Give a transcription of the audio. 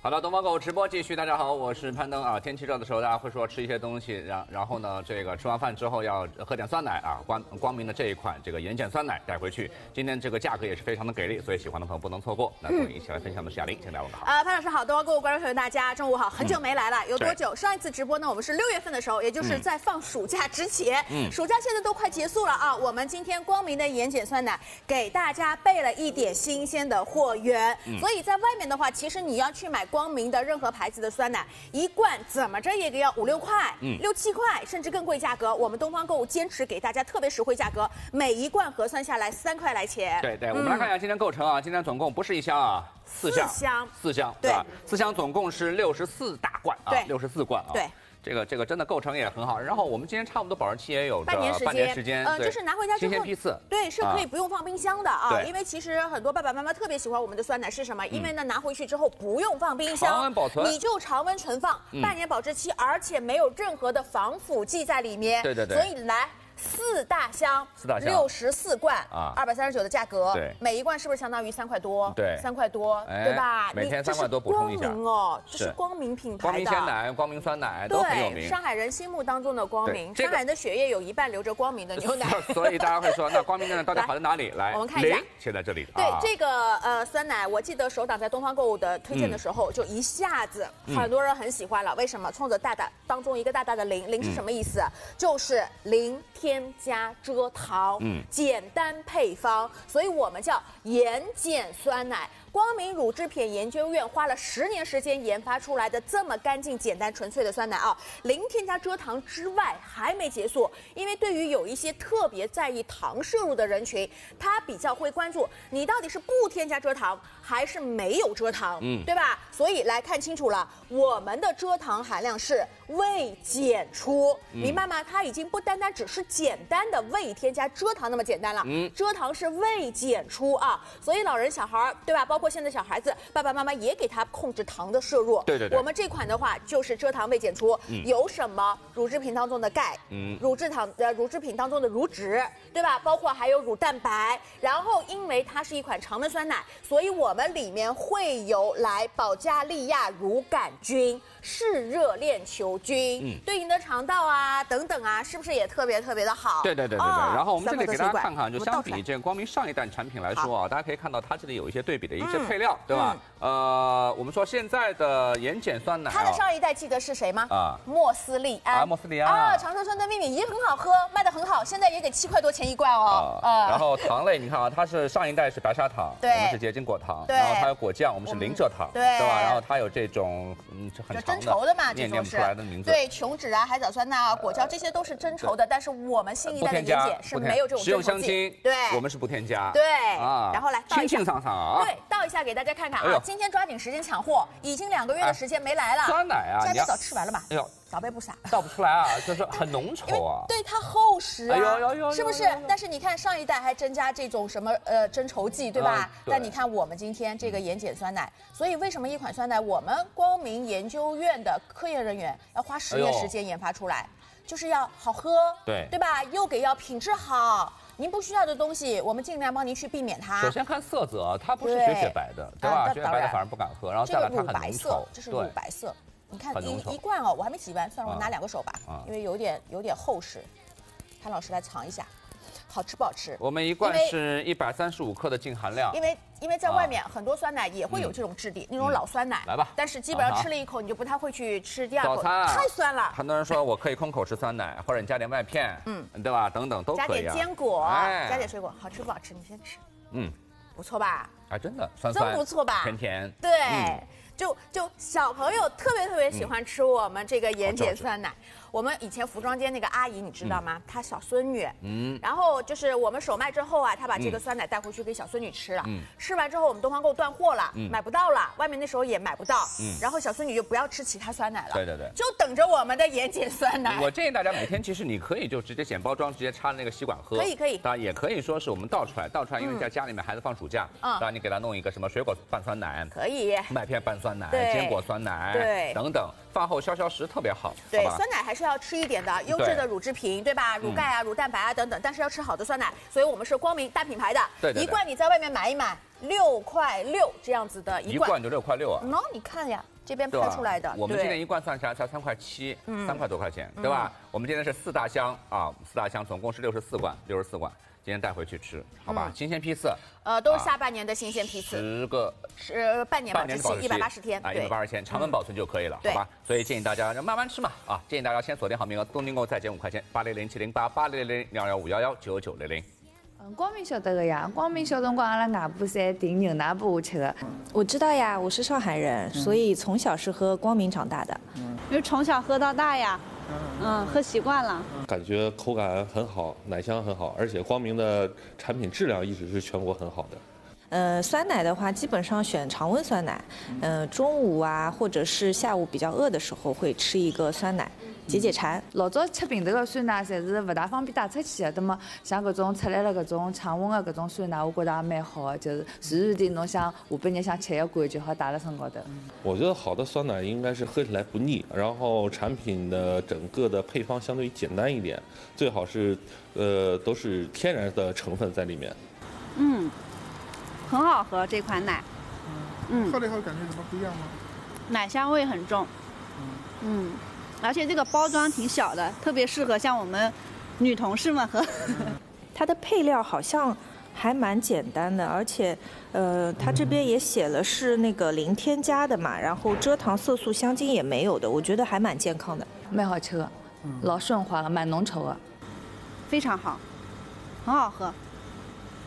好的，东方购物直播继续。大家好，我是攀登啊。天气热的时候，大家会说吃一些东西，然后呢，这个吃完饭之后要喝点酸奶啊。光明的这一款这个盐碱酸奶带回去，今天这个价格也是非常的给力，所以喜欢的朋友不能错过。那跟我一起来分享的是亚玲，请大家问好。 潘老师好，东方购物观众朋友大家中午好，很久没来了，有多久？上一次直播呢，我们是6月份的时候，也就是在放暑假之前。暑假现在都快结束了啊，我们今天光明的盐碱酸奶给大家备了一点新鲜的货源，所以在外面的话，其实你要去买光明的任何牌子的酸奶，一罐怎么着也得要5、6块，6、7块，甚至更贵价格。我们东方购物坚持给大家特别实惠价格，每一罐核算下来3块来钱。 对，我们来看一下今天构成啊，今天总共不是1箱啊，4箱，对吧？4箱总共是64大罐啊，64罐啊。对。这个真的构成也很好，然后我们今天差不多保质期也有半年时间， 就是拿回家之后， 新鲜批次， 对，是可以不用放冰箱的啊，因为其实很多爸爸妈妈特别喜欢我们的酸奶是什么？因为呢拿回去之后不用放冰箱， 常温保存， 你就常温存放，半年保质期，而且没有任何的防腐剂在里面， 对， 所以来。4大箱，64罐啊，239的价格， 对， 每一罐是不是相当于3块多？ 对 ，3块多，对吧？ 每天3块多补充一下。 光明哦，这是光明品牌的， 光明鲜奶、光明酸奶都很有名。 上海人心目当中的光明，上海人的血液有一半流着光明的牛奶。 所以大家会说，那光明的到底好在哪里？来， 我们看一下， 写在这里。 对，这个酸奶，我记得首档在东方购物的推荐的时候，就一下子很多人很喜欢了。为什么？冲着大大当中一个大大的零，零是什么意思？就是零添加蔗糖，简单配方，所以我们叫盐碱酸奶。光明乳制品研究院花了10年时间研发出来的这么干净、简单、纯粹的酸奶啊，零添加蔗糖之外还没结束，因为对于有一些特别在意糖摄入的人群，他比较会关注你到底是不添加蔗糖还是没有蔗糖，对吧？所以来看清楚了，我们的蔗糖含量是未检出，明白吗？它已经不单单只是简单的未添加蔗糖那么简单了，蔗糖是未检出啊，所以老人小孩对吧？包括现在小孩子，爸爸妈妈也给他控制糖的摄入。对，我们这款的话就是蔗糖未检出，有什么乳制品当中的钙，乳制品当中的乳脂，对吧？包括还有乳蛋白。然后因为它是一款常温酸奶，所以我们里面会有保加利亚乳杆菌、嗜热链球菌，对你的肠道啊等等啊，是不是也特别的好？对。 然后我们这里给大家看看，就相比这个光明上一代产品来说啊，大家可以看到它这里有一些对比的一些配料，对吧？我们说现在的盐碱酸奶， 它的上一代记得是谁吗？莫斯利安。 莫斯利安长春村的秘密也很好喝，卖得很好，现在也得7块多钱一罐哦。 然后糖类，你看啊，它是上一代是白砂糖，我们是结晶果糖，然后它有果酱，我们是零蔗糖，对吧？然后它有这种很长的真稠的嘛， 念不出来的名字。 对，琼脂啊、海藻酸钠、果胶这些都是真稠的，但是我们新一代的盐碱是没有这种食用香精， 对， 我们是不添加。 对然后来倒一下， 清清爽爽啊！ 对，倒一下给大家看看啊！今天抓紧时间抢货，已经2个月的时间没来了。 酸奶啊， 大家早吃完了吧？ 哎呦， 早备不洒， 倒不出来啊，就是很浓稠啊。 对，它厚实啊， 呦， 是不是？但是你看上一代还增加这种什么增稠剂，对吧？但你看我们今天这个盐碱酸奶，所以为什么一款酸奶我们光明研究院的科研人员要花10年时间研发出来，就是要好喝，对吧？又要品质好。您不需要的东西，我们尽量帮您去避免它。 首先看色泽，它不是雪白的，对吧？雪白的反而不敢喝。然后再来它很浓稠， 这是乳白色。你看一罐哦，我还没挤完，算了，我拿2个手吧，因为有点厚实。潘老师来尝一下，好吃不好吃？ 我们一罐是135克的净含量。 因为在外面很多酸奶也会有这种质地，那种老酸奶。 来吧， 但是基本上吃了一口，你就不太会去吃第2口。 早餐太酸了。 很多人说我可以空口吃酸奶，或者你加点麦片，对吧？等等都可以。 加点坚果，加点水果，好吃不好吃？你先吃。不错吧？ 真的酸真不错吧？ 甜甜。 对。就小朋友特别喜欢吃我们这个盐碱酸奶。我们以前服装间那个阿姨你知道吗？她小孙女，然后就是我们首卖之后啊，她把这个酸奶带回去给小孙女吃了。吃完之后我们东方购断货了，买不到了，外面那时候也买不到。然后小孙女就不要吃其他酸奶了， 对， 就等着我们的盐碱酸奶。 我建议大家每天其实你可以就直接剪包装，直接插那个吸管喝， 可以。 当然也可以说是我们倒出来，因为在家里面孩子放暑假，当然你给他弄一个什么水果拌酸奶， 可以， 麦片拌酸奶，坚果酸奶，等等，饭后消食特别好。 对，酸奶还是要吃一点的。优质的乳制品，对吧？乳钙啊、乳蛋白啊等等，但是要吃好的酸奶，所以我们是光明大品牌的。一罐你在外面买一买 6.6块这样子的一罐， 一罐就6.6块啊。 喏，你看呀，这边拍出来的， 我们今天一罐算下来才3.7块，3块多块钱，对吧？我们今天是4大箱啊，4大箱总共是64罐，今天带回去吃，好吧？新鲜批次， 都是下半年的新鲜批次 ，10个是半年保质期，180天， 啊，180天，常温保存就可以了，好吧？所以建议大家慢慢吃嘛，啊，建议大家先锁定好名额，东京购再减5块钱，8007088100115990。 光明晓得的呀，光明小辰光阿拉外婆侪订牛奶拨我吃的。 我知道呀，我是上海人，所以从小是喝光明长大的。 因为从小喝到大呀，喝习惯了。 感觉口感很好，奶香很好，而且光明的产品质量一直是全国很好的。 酸奶的话，基本上选常温酸奶。中午啊，或者是下午比较饿的时候，会吃一个酸奶，解解馋。 老早吃平头的酸奶，侪是勿大方便带出去的，那么像搿种出来了搿种常温的搿种酸奶，我觉得也蛮好的，就是随时地侬想下半日想吃一罐就好带辣身高头。 我觉得好的酸奶应该是喝起来不腻，然后产品的整个的配方相对于简单一点，最好是都是天然的成分在里面。 很好喝这款奶。 喝了以后感觉怎么不一样吗？ 奶香味很重。而且这个包装挺小的，特别适合像我们女同事们喝。 它的配料好像还蛮简单的，而且它这边也写了是那个零添加的嘛，然后蔗糖、色素、香精也没有的，我觉得还蛮健康的， 蛮好吃的，老顺滑了，蛮浓稠的， 非常好，很好喝。